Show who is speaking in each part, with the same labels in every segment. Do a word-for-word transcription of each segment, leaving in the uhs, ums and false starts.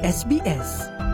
Speaker 1: เอส บี เอส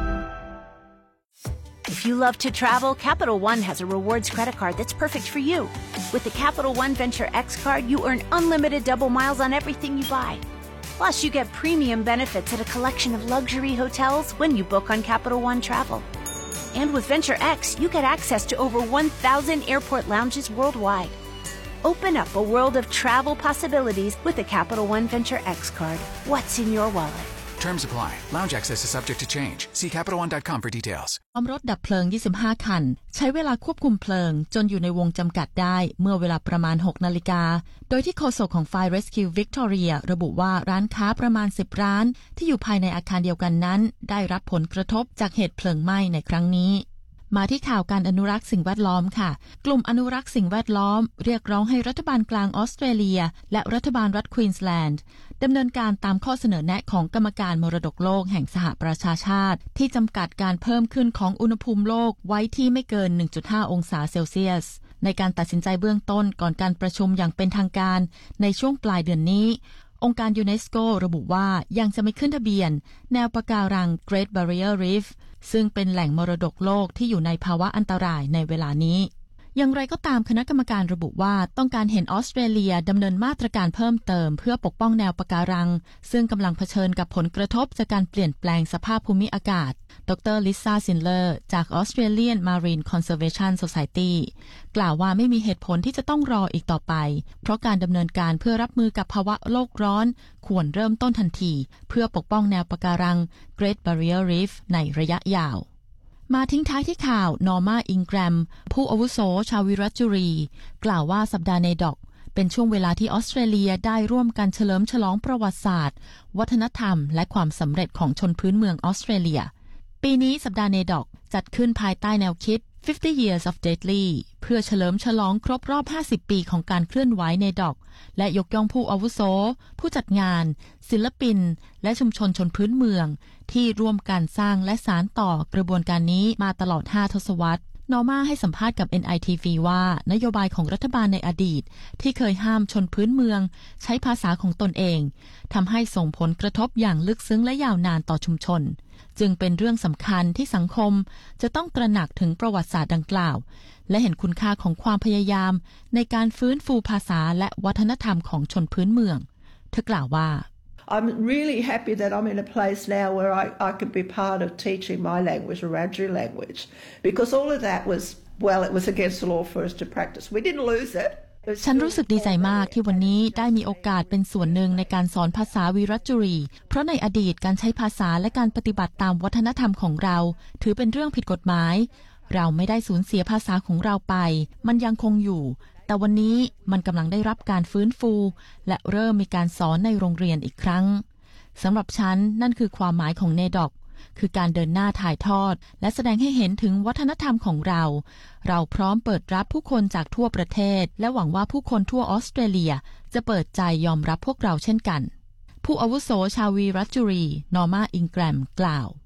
Speaker 2: If you love to travel, Capital One has a rewards credit card that's perfect for you. With the Capital One Venture X card, you earn unlimited double miles on everything you buy. Plus, you get premium benefits at a collection of luxury hotels when you book on Capital One Travel. And with Venture X, you get access to over one thousand airport lounges worldwide. Open up a world of travel possibilities with the Capital One Venture X card. What's in your wallet?Terms
Speaker 3: apply. Lounge access is subject to change. See capital one dot com for details.
Speaker 4: พร้อมรถดับเพลิงยี่สิบห้าคันใช้เวลาควบคุมเพลิงจนอยู่ในวงจำกัดได้เมื่อเวลาประมาณหกนาฬิกาโดยที่โฆษกของ Fire Rescue Victoria ระบุว่าร้านค้าประมาณสิบร้านที่อยู่ภายในอาคารเดียวกันนั้นได้รับผลกระทบจากเหตุเพลิงไหม้ในครั้งนี้มาที่ข่าวการอนุรักษ์สิ่งแวดล้อมค่ะกลุ่มอนุรักษ์สิ่งแวดล้อมเรียกร้องให้รัฐบาลกลางออสเตรเลียและรัฐบาลรัฐควีนสแลนด์ดำเนินการตามข้อเสนอแนะของกรรมการมรดกโลกแห่งสหประชาชาติที่จำกัดการเพิ่มขึ้นของอุณหภูมิโลกไว้ที่ไม่เกิน หนึ่งจุดห้า องศาเซลเซียสในการตัดสินใจเบื้องต้นก่อนการประชุมอย่างเป็นทางการในช่วงปลายเดือนนี้องค์การยูเนสโกระบุว่ายังจะไม่ขึ้นทะเบียนแนวปะการัง Great Barrier Reef ซึ่งเป็นแหล่งมรดกโลกที่อยู่ในภาวะอันตรายในเวลานี้อย่างไรก็ตามคณะกรรมการระบุว่าต้องการเห็นออสเตรเลียดำเนินมาตรการเพิ่มเติมเพื่อปกป้องแนวปะการังซึ่งกำลังเผชิญกับผลกระทบจากการเปลี่ยนแปลงสภาพภูมิอากาศดรลิซ่าซินเลอร์จาก Australian Marine Conservation Society กล่าวว่าไม่มีเหตุผลที่จะต้องรออีกต่อไปเพราะการดำเนินการเพื่อรับมือกับภาวะโลกร้อนควรเริ่มต้นทันทีเพื่อปกป้องแนวปะการัง Great Barrier Reef ในระยะยาวมาทิ้งท้ายที่ข่าวนอร์มาอิงแกรมผู้อาวุโสชาววิรัจุรีกล่าวว่าสัปดาห์ในดอกเป็นช่วงเวลาที่ออสเตรเลียได้ร่วมกันเฉลิมฉลองประวัติศาสตร์วัฒนธรรมและความสำเร็จของชนพื้นเมืองออสเตรเลียปีนี้สัปดาห์ในดอกจัดขึ้นภายใต้แนวคิดfifty years of Deadly เพื่อเฉลิมฉลองครบรอบห้าสิบปีของการเคลื่อนไหวในดอกและยกย่องผู้อาวุโสผู้จัดงานศิลปินและชุมชนชนพื้นเมืองที่ร่วมกันสร้างและสานต่อกระบวนการนี้มาตลอดห้าทศวรรษนอร์มาให้สัมภาษณ์กับ เอ็น ไอ ที วี ว่านโยบายของรัฐบาลในอดีตที่เคยห้ามชนพื้นเมืองใช้ภาษาของตนเองทำให้ส่งผลกระทบอย่างลึกซึ้งและยาวนานต่อชุมชนจึงเป็นเรื่องสำคัญที่สังคมจะต้องตระหนักถึงประวัติศาสตร์ดังกล่าวและเห็นคุณค่าของความพยายามในการฟื้นฟูภาษาและวัฒนธรรมของชนพื้นเมืองเธอกล่าวว่า
Speaker 5: I'm really happy that I'm in a place now where I, I could be part of teaching my language, Wiradjuri language, because all of that was, well, it was against the law for us to practice. We didn't lose it.
Speaker 4: ฉันรู้สึกดีใจมากที่วันนี้ได้มีโอกาสเป็นส่วนหนึ่งในการสอนภาษาวิรัจุรีเพราะในอดีตการใช้ภาษาและการปฏิบัติตามวัฒนธรรมของเราถือเป็นเรื่องผิดกฎหมายเราไม่ได้สูญเสียภาษาของเราไปมันยังคงอยู่แต่วันนี้มันกำลังได้รับการฟื้นฟูและเริ่มมีการสอนในโรงเรียนอีกครั้งสำหรับฉันนั่นคือความหมายของเนดอกคือการเดินหน้าถ่ายทอดและแสดงให้เห็นถึงวัฒนธรรมของเราเราพร้อมเปิดรับผู้คนจากทั่วประเทศและหวังว่าผู้คนทั่วออสเตรเลียจะเปิดใจยอมรับพวกเราเช่นกันผู้อาวุโสชาววีรัจุรีนอร์มาอิงแกรมกล่าว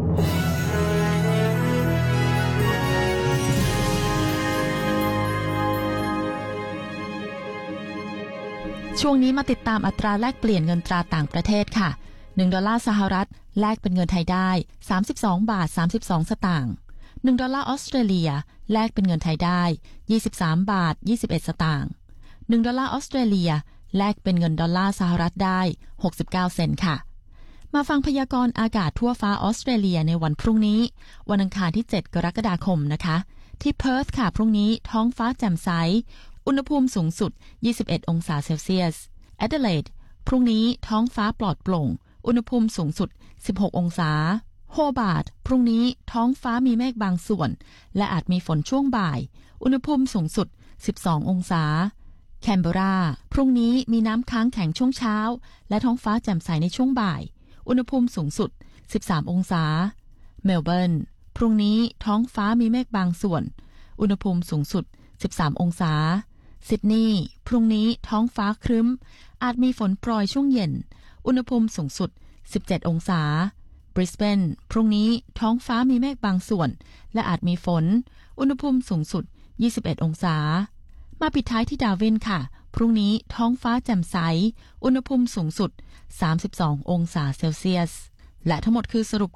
Speaker 4: ช่วงนี้มาติดตามอัตราแลกเปลี่ยนเงินตราต่างประเทศค่ะหนึ่งดอลลาร์สหรัฐแลกเป็นเงินไทยได้สามสิบสองบาทสามสิบสองสตางค์หนึ่งดอลลาร์ออสเตรเลียแลกเป็นเงินไทยได้ยี่สิบสามบาทยี่สิบเอ็ดสตางค์หนึ่งดอลลาร์ออสเตรเลียแลกเป็นเงินดอลลาร์สหรัฐได้หกสิบเก้าเซนต์ค่ะมาฟังพยากรณ์อากาศทั่วฟ้าออสเตรเลียในวันพรุ่งนี้วันอังคารที่เจ็ดกรกฎาคมนะคะที่เพิร์ธค่ะพรุ่งนี้ท้องฟ้าแจ่มใสอุณหภูมิสูงสุดยี่สิบเอ็ดองศาเซลเซียสแอดิเลดพรุ่งนี้ท้องฟ้าปลอดโปร่งอุณหภูมิสูงสุดสิบหกองศาโฮบาร์ตพรุ่งนี้ท้องฟ้ามีเมฆบางส่วนและอาจมีฝนช่วงบ่ายอุณหภูมิสูงสุดสิบสององศาแคนเบอราพรุ่งนี้มีน้ำค้างแข็งช่วงเช้าและท้องฟ้าแจ่มใสในช่วงบ่ายอุณหภูมิสูงสุดสิบสามองศาเมลเบิร์นพรุ่งนี้ท้องฟ้ามีเมฆบางส่วนอุณหภูมิสูงสุดสิบสามองศาซิดนีย์พรุ่งนี้ท้องฟ้าครึ้มอาจมีฝนโปรยช่วงเย็นอุณหภูมิสูงสุดสิบเจ็ดองศาบริสเบนพรุ่งนี้ท้องฟ้ามีเมฆบางส่วนและอาจมีฝนอุณหภูมิสูงสุดยี่สิบเอ็ดองศามาปิดท้ายที่ดาร์วินค่ะพรุ่งนี้ท้องฟ้าแจ่มใสอุณหภูมิสูงสุดสามสิบสององศาเซลเซียสและทั้งหมดคือสรุป